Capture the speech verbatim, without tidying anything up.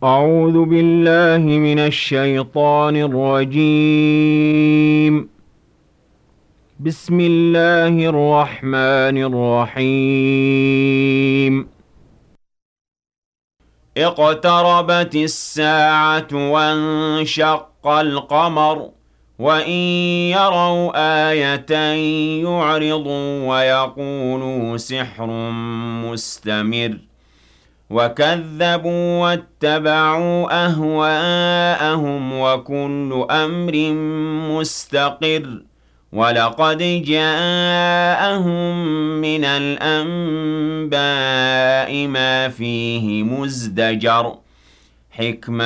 أعوذ بالله من الشيطان الرجيم. بسم الله الرحمن الرحيم. اقتربت الساعة وانشق القمر وإن يروا آية يعرضوا ويقولوا سحر مستمر وكذبوا واتبعوا أهواءهم وكل أمر مستقر ولقد جاءهم من الأنباء ما فيه مزدجر حكمة